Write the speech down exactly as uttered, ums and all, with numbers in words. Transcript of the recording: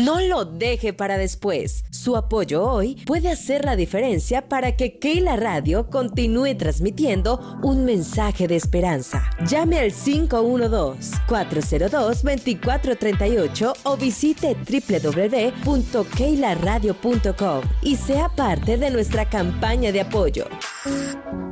No lo deje para después. Su apoyo hoy puede hacer la diferencia para que Keila Radio continúe transmitiendo un mensaje de esperanza. Llame al cinco uno dos, cuatro cero dos, dos cuatro tres ocho o visite doble u doble u doble u punto keila radio punto com y sea parte de nuestra campaña de apoyo.